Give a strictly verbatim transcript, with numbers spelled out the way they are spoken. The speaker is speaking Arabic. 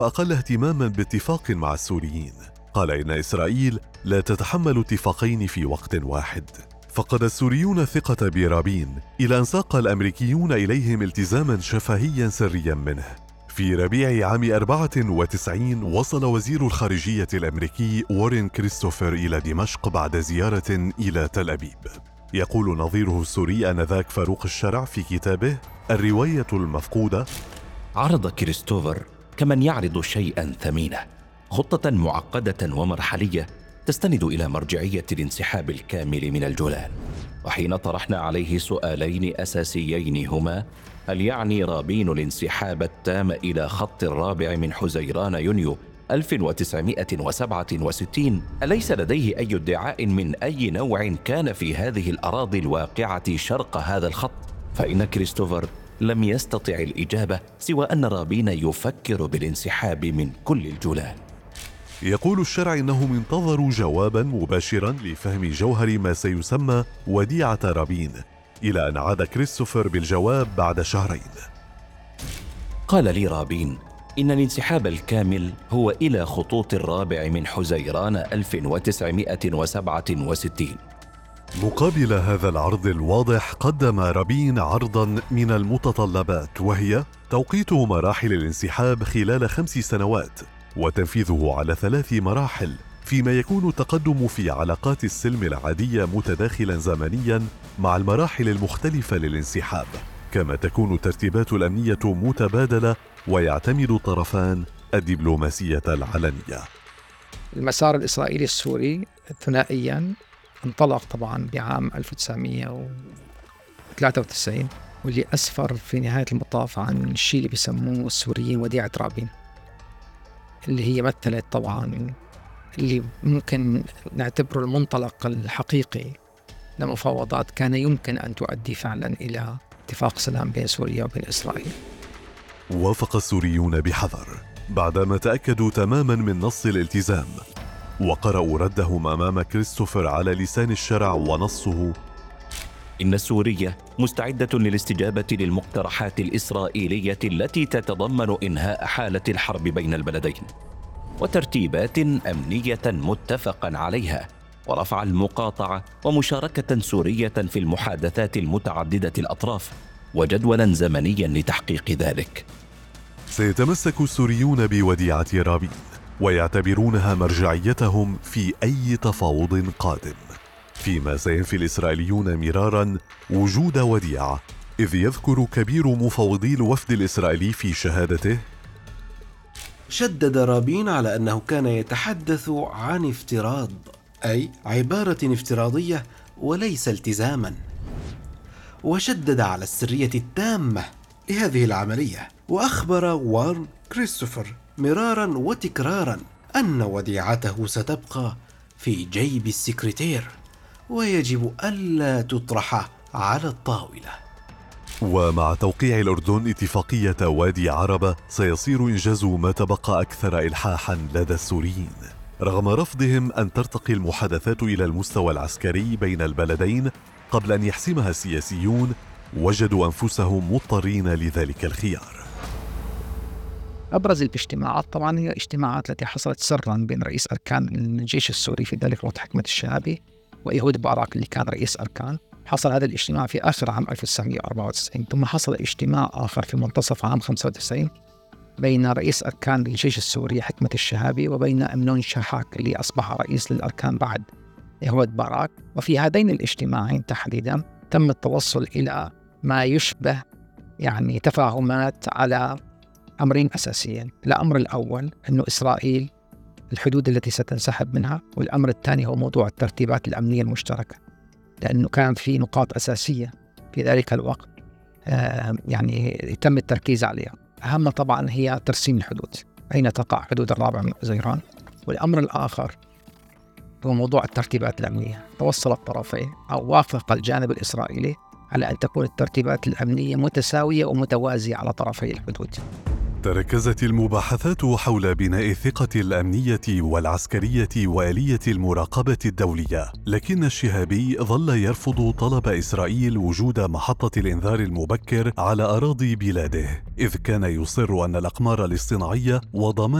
أقل اهتماماً باتفاق مع السوريين. قال إن إسرائيل لا تتحمل اتفاقين في وقت واحد. فقد السوريون ثقة برابين إلى أن ساق الأمريكيون إليهم التزاماً شفهياً سرياً منه. في ربيع عام أربعة وتسعين وصل وزير الخارجية الأمريكي وارين كريستوفر إلى دمشق بعد زيارة إلى تل أبيب. يقول نظيره السوري آنذاك فاروق الشرع في كتابه الرواية المفقودة: عرض كريستوفر كمن يعرض شيئاً ثمينة خطة معقدة ومرحلية تستند إلى مرجعية الانسحاب الكامل من الجولان. وحين طرحنا عليه سؤالين أساسيين هما: هل يعني رابين الانسحاب التام إلى خط الرابع من حزيران يونيو ألف وتسعمائة وسبعة وستين؟ أليس لديه أي ادعاء من أي نوع كان في هذه الأراضي الواقعة شرق هذا الخط؟ فإن كريستوفر لم يستطع الإجابة سوى أن رابين يفكر بالانسحاب من كل الجولان. يقول الشرع إنهم انتظروا جواباً مباشراً لفهم جوهر ما سيسمى وديعة رابين، إلى أن عاد كريستوفر بالجواب بعد شهرين. قال لي رابين إن الانسحاب الكامل هو إلى خطوط الرابع من حزيران ألف وتسعمائة وسبعة وستين. مقابل هذا العرض الواضح قدم رابين عرضاً من المتطلبات، وهي توقيت مراحل الانسحاب خلال خمس سنوات وتنفيذه على ثلاث مراحل، فيما يكون التقدم في علاقات السلم العادية متداخلاً زمنياً مع المراحل المختلفة للانسحاب، كما تكون الترتيبات الأمنية متبادلة ويعتمد الطرفان الدبلوماسية العلنية. المسار الإسرائيلي السوري ثنائياً انطلق طبعاً بعام ألف وتسعمائة وثلاثة وتسعين، واللي أسفر في نهاية المطاف عن الشيء اللي بيسموه السوريين وديعة رابين، اللي هي مثلت طبعاً اللي ممكن نعتبره المنطلق الحقيقي لمفاوضات كان يمكن أن تؤدي فعلاً إلى اتفاق سلام بين سوريا وبين إسرائيل. وافق السوريون بحذر بعدما تأكدوا تماماً من نص الالتزام، وقرأوا ردهم أمام كريستوفر على لسان الشرع ونصه: إن سوريا مستعدة للاستجابة للمقترحات الإسرائيلية التي تتضمن إنهاء حالة الحرب بين البلدين وترتيبات أمنية متفقا عليها، ورفع المقاطعة ومشاركة سورية في المحادثات المتعددة الأطراف، وجدولا زمنيا لتحقيق ذلك. سيتمسك السوريون بوديعة رابين ويعتبرونها مرجعيتهم في أي تفاوض قادم، فيما سينفي الإسرائيليون مراراً وجود وديعة، إذ يذكر كبير مفوضي الوفد الإسرائيلي في شهادته: شدد رابين على أنه كان يتحدث عن افتراض، أي عبارة افتراضية وليس التزاماً، وشدد على السرية التامة لهذه العملية. وأخبر وارن كريستوفر مراراً وتكراراً أن وديعته ستبقى في جيب السكرتير ويجب ألا تطرح على الطاولة. ومع توقيع الأردن اتفاقية وادي عربة سيصير إنجاز ما تبقى أكثر إلحاحاً لدى السوريين، رغم رفضهم أن ترتقي المحادثات إلى المستوى العسكري بين البلدين قبل أن يحسمها السياسيون. وجدوا أنفسهم مضطرين لذلك الخيار. أبرز الاجتماعات طبعا هي اجتماعات التي حصلت سرا بين رئيس أركان الجيش السوري في ذلك الوقت حكمة الشهابي وإيهود باراك اللي كان رئيس أركان. حصل هذا الاجتماع في آخر عام ألف وتسعمائة وأربعة وتسعين، ثم حصل اجتماع آخر في منتصف عام خمسة وتسعين بين رئيس أركان الجيش السوري حكمة الشهابي وبين أمنون شاحاك اللي أصبح رئيس للأركان بعد إيهود باراك. وفي هذين الاجتماعين تحديدا تم التوصل إلى ما يشبه يعني تفاهمات على أمرين أساسيين. الأمر الأول أنه إسرائيل الحدود التي ستنسحب منها، والأمر الثاني هو موضوع الترتيبات الأمنية المشتركة، لأنه كان في نقاط أساسية في ذلك الوقت آه يعني يتم التركيز عليها. أهم طبعا هي ترسيم الحدود، أين تقع حدود الرابع من حزيران. والأمر الآخر هو موضوع الترتيبات الأمنية. توصل الطرفين أو وافق الجانب الإسرائيلي على أن تكون الترتيبات الأمنية متساوية ومتوازية على طرفي الحدود. تركزت المباحثات حول بناء الثقة الأمنية والعسكرية وآلية المراقبة الدولية، لكن الشهابي ظل يرفض طلب إسرائيل وجود محطة الإنذار المبكر على أراضي بلاده، إذ كان يصر أن الأقمار الاصطناعية وضمان